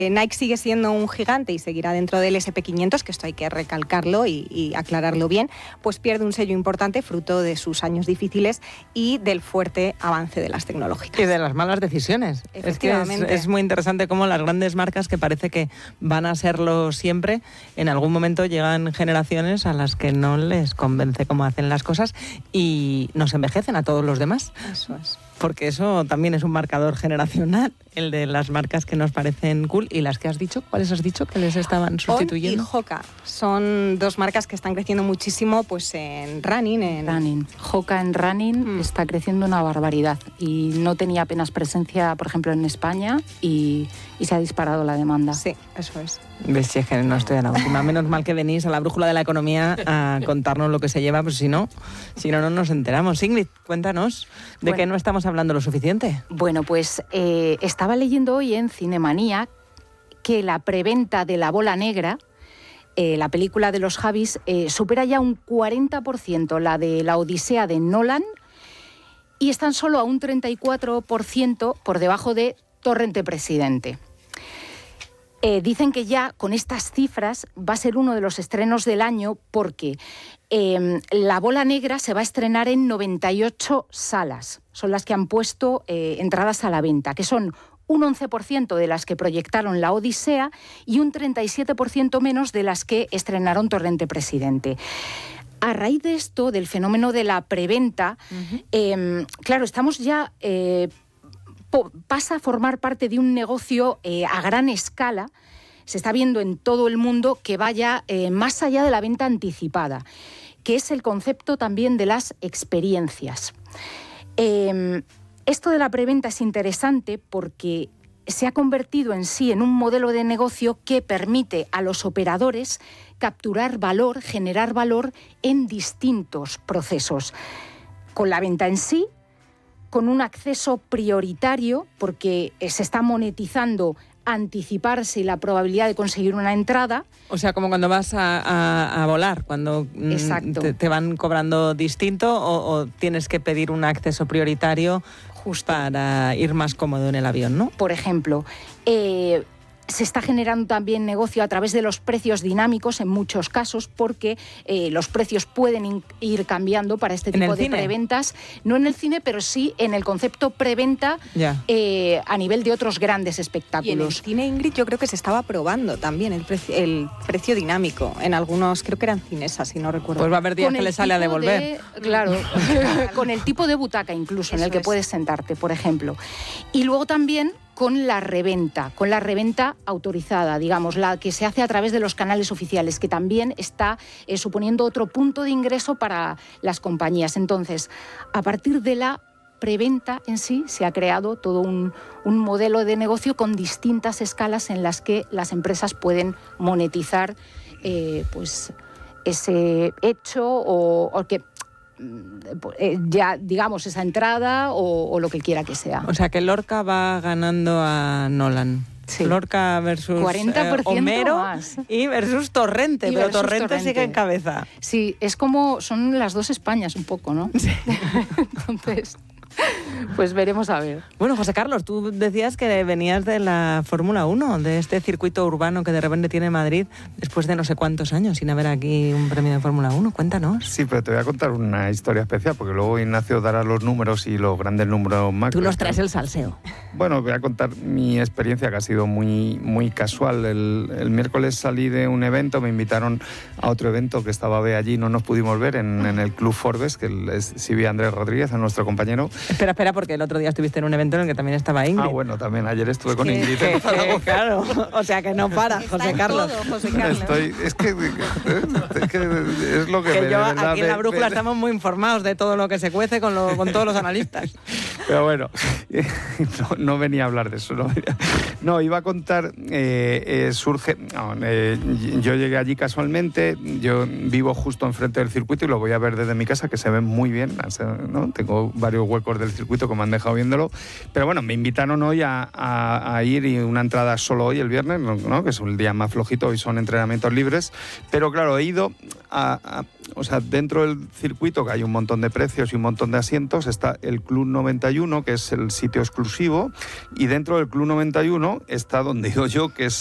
Nike sigue siendo un gigante y seguirá dentro del SP500, que esto hay que recalcarlo y aclararlo bien, pues pierde un sello importante fruto de sus años difíciles y del fuerte avance de las tecnológicas. Y de las malas decisiones. Efectivamente. Es muy interesante cómo las grandes marcas, que parece que van a serlo siempre, en algún momento llegan generaciones a las que no les convence cómo hacen las cosas y nos envejecen a todos los demás. Eso es. Porque eso también es un marcador generacional, el de las marcas que nos parecen cool. ¿Y las que has dicho? ¿Cuáles has dicho que les estaban sustituyendo? On y Hoka son dos marcas que están creciendo muchísimo pues en running. Running. Hoka en running está creciendo una barbaridad y no tenía apenas presencia, por ejemplo, en España y se ha disparado la demanda. Sí, eso es. Ves, si es que no estoy a la última. Menos mal que venís a la brújula de la economía a contarnos lo que se lleva, pues si no nos enteramos. Ingrid, cuéntanos, ¿de qué no estamos hablando lo suficiente? Bueno, pues estaba leyendo hoy en Cinemanía que la preventa de La Bola Negra, la película de los Javis, supera ya un 40% la de La Odisea de Nolan y están solo a un 34% por debajo de Torrente Presidente. Dicen que ya con estas cifras va a ser uno de los estrenos del año porque La Bola Negra se va a estrenar en 98 salas. Son las que han puesto entradas a la venta, que son un 11% de las que proyectaron La Odisea y un 37% menos de las que estrenaron Torrente Presidente. A raíz de esto, del fenómeno de la preventa, claro, estamos ya... pasa a formar parte de un negocio a gran escala. Se está viendo en todo el mundo que vaya más allá de la venta anticipada, que es el concepto también de las experiencias. Esto de la preventa es interesante porque se ha convertido en sí en un modelo de negocio que permite a los operadores capturar valor, generar valor en distintos procesos. Con la venta en sí, con un acceso prioritario, porque se está monetizando anticiparse y la probabilidad de conseguir una entrada. O sea, como cuando vas a volar, cuando te van cobrando distinto o tienes que pedir un acceso prioritario justo para ir más cómodo en el avión, ¿no? Por ejemplo, se está generando también negocio a través de los precios dinámicos en muchos casos porque los precios pueden ir cambiando para este tipo de preventas. No en el cine, pero sí en el concepto preventa a nivel de otros grandes espectáculos. Y en el cine, Ingrid, yo creo que se estaba probando también el precio dinámico en algunos, creo que eran Cinesa, si no recuerdo. Pues va a haber días que le sale a devolver. Claro, con el tipo de butaca incluso en el que puedes sentarte, por ejemplo. Y luego también con la reventa autorizada, digamos, la que se hace a través de los canales oficiales, que también está suponiendo otro punto de ingreso para las compañías. Entonces, a partir de la preventa en sí, se ha creado todo un modelo de negocio con distintas escalas en las que las empresas pueden monetizar pues ese hecho o que... ya digamos esa entrada o lo que quiera que sea. O sea que Lorca va ganando a Nolan. Sí. Lorca versus 40% Homero más. Y versus Torrente, pero Torrente sigue en cabeza. Sí, es como son las dos Españas un poco, ¿no? Sí. Entonces, pues veremos a ver. Bueno, José Carlos, tú decías que venías de la Fórmula 1, de este circuito urbano que de repente tiene Madrid después de no sé cuántos años sin haber aquí un premio de Fórmula 1. Cuéntanos. Sí, pero te voy a contar una historia especial, porque luego Ignacio dará los números y los grandes números macro. Tú nos traes el salseo. Bueno, voy a contar mi experiencia, que ha sido muy, muy casual. El miércoles salí de un evento, me invitaron a otro evento que estaba allí, no nos pudimos ver en el Club Forbes, que es Silvia Andrés Rodríguez, a nuestro compañero. Espera, porque el otro día estuviste en un evento en el que también estaba Ingrid. Ah, bueno, también ayer estuve con Ingrid. Claro, o sea que no para, José Carlos. José Carlos. Es que es lo que yo aquí en la brújula estamos muy informados de todo lo que se cuece con todos los analistas. Pero bueno, no venía a hablar de eso. No, iba a contar, yo llegué allí casualmente, yo vivo justo enfrente del circuito y lo voy a ver desde mi casa, que se ve muy bien, ¿no? Tengo varios huecos del circuito que me han dejado viéndolo, pero bueno, me invitaron hoy a ir, y una entrada solo hoy, el viernes, ¿no? Que es un día más flojito, hoy son entrenamientos libres, pero claro, he ido o sea, dentro del circuito, que hay un montón de precios y un montón de asientos, está el Club 91, que es el sitio exclusivo, y dentro del Club 91 está donde digo yo, que es